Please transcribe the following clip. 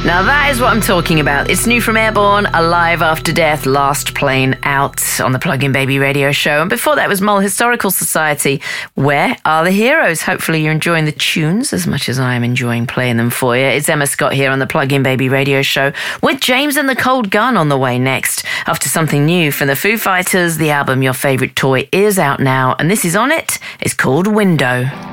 Now that is what I'm talking about. It's new from Airborne, Alive After Death, Last Plane Out on the Plug-in Baby radio show. And before that was Mull Historical Society, Where Are the Heroes? Hopefully you're enjoying the tunes as much as I am enjoying playing them for you. It's Emma Scott here on the Plug-in Baby radio show with James and the Cold Gun on the way next. After something new from the Foo Fighters, the album Your Favourite Toy is out now and this is on it. It's called Window.